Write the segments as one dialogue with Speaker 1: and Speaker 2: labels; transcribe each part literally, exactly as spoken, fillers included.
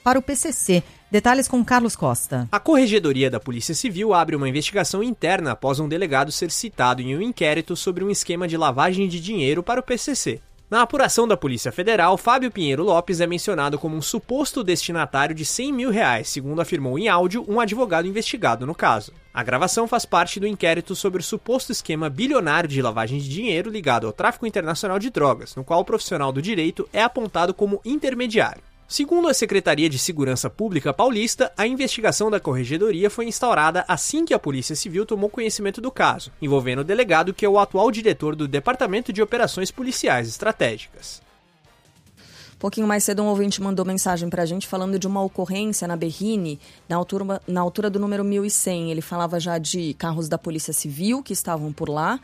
Speaker 1: para o P C C. Detalhes com Carlos Costa.
Speaker 2: A Corregedoria da Polícia Civil abre uma investigação interna após um delegado ser citado em um inquérito sobre um esquema de lavagem de dinheiro para o P C C. Na apuração da Polícia Federal, Fábio Pinheiro Lopes é mencionado como um suposto destinatário de cem mil reais, segundo afirmou em áudio um advogado investigado no caso. A gravação faz parte do inquérito sobre o suposto esquema bilionário de lavagem de dinheiro ligado ao tráfico internacional de drogas, no qual o profissional do direito é apontado como intermediário. Segundo a Secretaria de Segurança Pública Paulista, a investigação da Corregedoria foi instaurada assim que a Polícia Civil tomou conhecimento do caso, envolvendo o delegado que é o atual diretor do Departamento de Operações Policiais Estratégicas.
Speaker 3: Um pouquinho mais cedo, um ouvinte mandou mensagem pra gente falando de uma ocorrência na Berrini, na altura, na altura do número mil e cem. Ele falava já de carros da Polícia Civil que estavam por lá.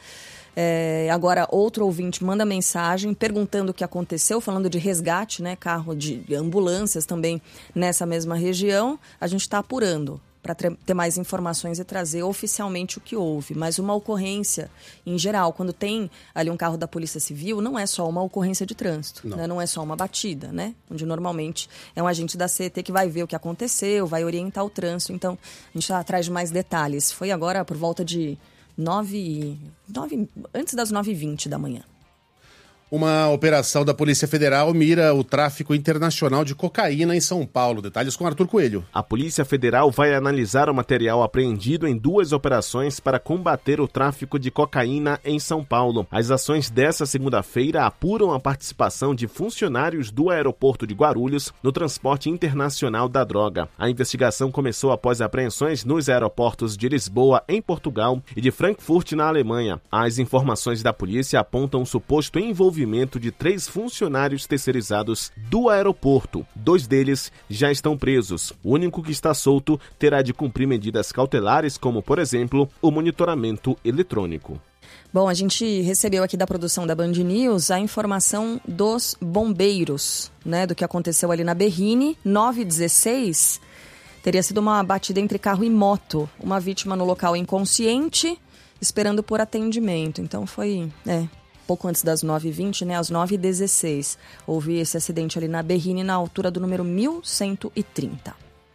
Speaker 3: É, agora, outro ouvinte manda mensagem perguntando o que aconteceu, falando de resgate, né, carro de ambulâncias também nessa mesma região. A gente está apurando para ter mais informações e trazer oficialmente o que houve. Mas uma ocorrência, em geral, quando tem ali um carro da Polícia Civil, não é só uma ocorrência de trânsito, não, né? Não é só uma batida, né? Onde normalmente é um agente da C E T que vai ver o que aconteceu, vai orientar o trânsito. Então, a gente está atrás de mais detalhes. Foi agora por volta de nove, nove, antes das nove e vinte da manhã.
Speaker 4: Uma operação da Polícia Federal mira o tráfico internacional de cocaína em São Paulo. Detalhes com Arthur Coelho.
Speaker 5: A Polícia Federal vai analisar o material apreendido em duas operações para combater o tráfico de cocaína em São Paulo. As ações dessa segunda-feira apuram a participação de funcionários do aeroporto de Guarulhos no transporte internacional da droga. A investigação começou após apreensões nos aeroportos de Lisboa, em Portugal, e de Frankfurt, na Alemanha. As informações da polícia apontam um suposto envolvimento de três funcionários terceirizados do aeroporto. Dois deles já estão presos. O único que está solto terá de cumprir medidas cautelares, como, por exemplo, o monitoramento eletrônico.
Speaker 3: Bom, a gente recebeu aqui da produção da Band News a informação dos bombeiros, né, do que aconteceu ali na Berrini, nove e dezesseis. Teria sido uma batida entre carro e moto. Uma vítima no local inconsciente, esperando por atendimento. Então foi... é. pouco antes das nove e vinte, né, às nove e dezesseis, houve esse acidente ali na Berrini, na altura do número mil cento e trinta.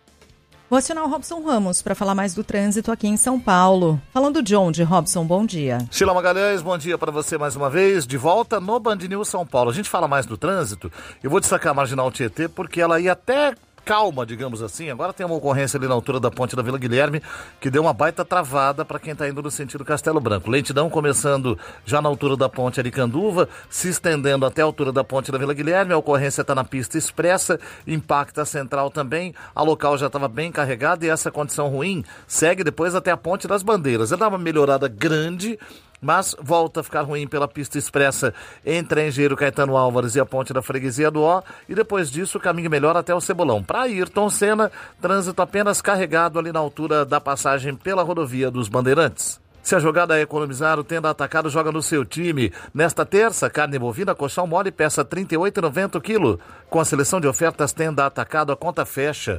Speaker 1: Vou acionar o Robson Ramos para falar mais do trânsito aqui em São Paulo. Falando de onde, Robson? Bom dia.
Speaker 6: Sheila Magalhães, bom dia para você mais uma vez, de volta no Band News São Paulo. A gente fala mais do trânsito, eu vou destacar a Marginal Tietê, porque ela ia até... calma, digamos assim. Agora tem uma ocorrência ali na altura da ponte da Vila Guilherme que deu uma baita travada para quem está indo no sentido Castelo Branco. Lentidão começando já na altura da ponte Aricanduva, se estendendo até a altura da ponte da Vila Guilherme. A ocorrência está na pista expressa, impacta a central também. A local já estava bem carregada e essa condição ruim segue depois até a ponte das Bandeiras. Ela dá uma melhorada grande, mas volta a ficar ruim pela pista expressa entre a Engenheiro Caetano Álvares e a ponte da Freguesia do Ó, e depois disso o caminho melhora até o Cebolão. Para Ayrton Senna, trânsito apenas carregado ali na altura da passagem pela rodovia dos Bandeirantes. Se a jogada é economizar, o Tenda Atacado joga no seu time. Nesta terça, carne bovina, colchão mole, peça trinta e oito reais e noventa centavos o quilo. Com a seleção de ofertas Tenda Atacado, a conta fecha.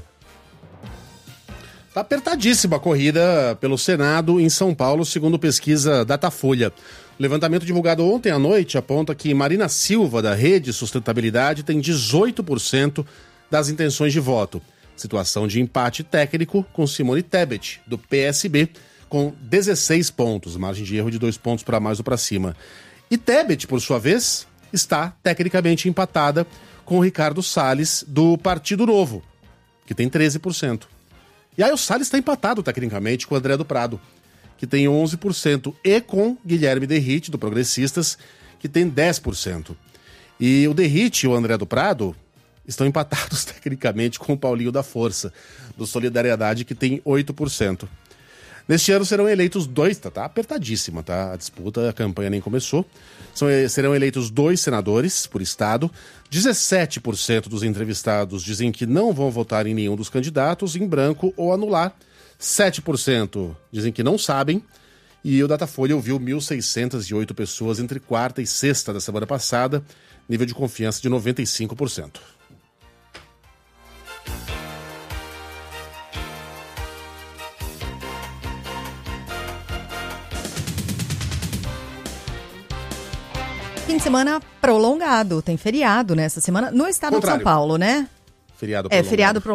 Speaker 4: Está apertadíssima a corrida pelo Senado em São Paulo, segundo pesquisa Datafolha. O levantamento divulgado ontem à noite aponta que Marina Silva, da Rede Sustentabilidade, tem dezoito por cento das intenções de voto. Situação de empate técnico com Simone Tebet, do P S B, com dezesseis pontos, margem de erro de dois pontos para mais ou para cima. E Tebet, por sua vez, está tecnicamente empatada com Ricardo Salles, do Partido Novo, que tem treze por cento. E aí o Salles está empatado tecnicamente com o André do Prado, que tem onze por cento, e com Guilherme Derrite, do Progressistas, que tem dez por cento. E o Derrite e o André do Prado estão empatados tecnicamente com o Paulinho da Força, do Solidariedade, que tem oito por cento. Neste ano serão eleitos dois, tá, tá apertadíssima, tá? A disputa, a campanha nem começou. São, serão eleitos dois senadores por estado. dezessete por cento dos entrevistados dizem que não vão votar em nenhum dos candidatos, em branco ou anular. sete por cento dizem que não sabem. E o Datafolha ouviu mil seiscentas e oito pessoas entre quarta e sexta da semana passada, nível de confiança de noventa e cinco por cento.
Speaker 1: Fim de semana prolongado, tem feriado nessa semana no estado Contrário. de São Paulo, né?
Speaker 4: Feriado
Speaker 1: prolongado. É, feriado prolongado.